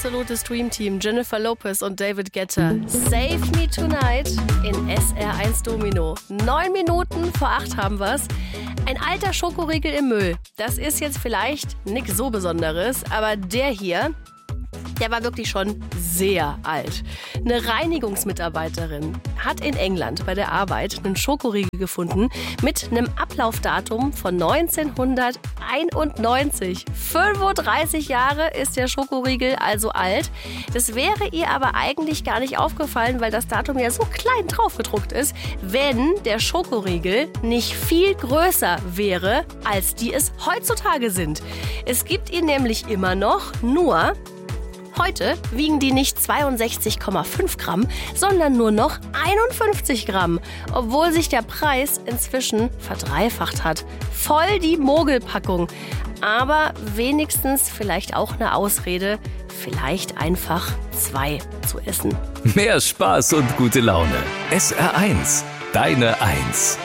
absolutes Dreamteam. Jennifer Lopez und David Guetta. Save Me Tonight in SR1 Domino. 9 Minuten vor 8 haben wir's. Ein alter Schokoriegel im Müll. Das ist jetzt vielleicht nichts so Besonderes, aber der hier, der war wirklich schon sehr alt. Eine Reinigungsmitarbeiterin hat in England bei der Arbeit einen Schokoriegel gefunden mit einem Ablaufdatum von 1991. 35 Jahre ist der Schokoriegel also alt. Das wäre ihr aber eigentlich gar nicht aufgefallen, weil das Datum ja so klein drauf gedruckt ist, wenn der Schokoriegel nicht viel größer wäre, als die es heutzutage sind. Es gibt ihn nämlich immer noch, nur heute wiegen die nicht 62,5 Gramm, sondern nur noch 51 Gramm, obwohl sich der Preis inzwischen verdreifacht hat. Voll die Mogelpackung, aber wenigstens vielleicht auch eine Ausrede, vielleicht einfach 2 zu essen. Mehr Spaß und gute Laune. SR1, deine 1.